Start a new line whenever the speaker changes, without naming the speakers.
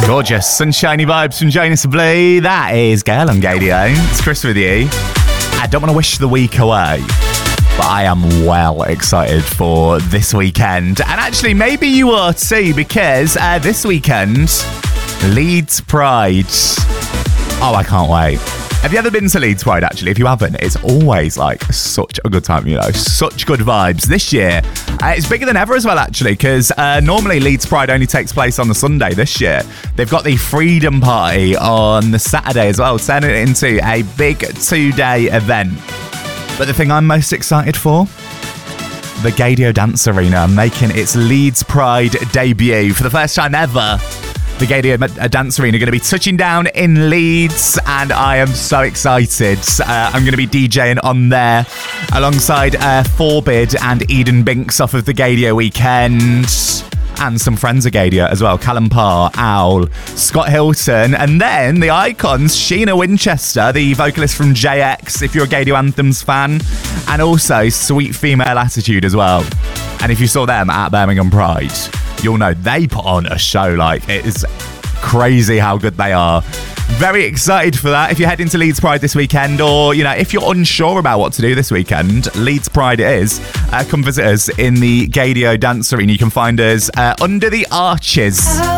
Gorgeous, sunshiny vibes from Jonas Blue. That is Girl on Gadio. It's Chris with you. I don't want to wish the week away, but I am well excited for this weekend. And actually, maybe you are too, because this weekend, Leeds Pride. Oh, I can't wait. Have you ever been to Leeds Pride, actually? If you haven't, it's always like such a good time, such good vibes. This year, it's bigger than ever as well, actually, because normally Leeds Pride only takes place on the Sunday. This year, they've got the Freedom Party on the Saturday as well, turning it into a big 2-day event. But the thing I'm most excited for, the Gadio Dance Arena making its Leeds Pride debut for the first time ever. The Gadio Dance Arena going to be touching down in Leeds, and I am so excited. I'm going to be DJing on there alongside Forbid and Eden Binks off of the Gadio weekend, and some friends of Gadio as well. Callum Parr, Owl, Scott Hilton, and then the icons, Sheena Winchester, the vocalist from JX, if you're a Gadio Anthems fan, and also Sweet Female Attitude as well. And if you saw them at Birmingham Pride, you'll know they put on a show. Like, it is crazy how good they are. Very excited for that. If you're heading to Leeds Pride this weekend, or, if you're unsure about what to do this weekend, Leeds Pride it is. Come visit us in the Gadio Dance Arena. You can find us under the arches.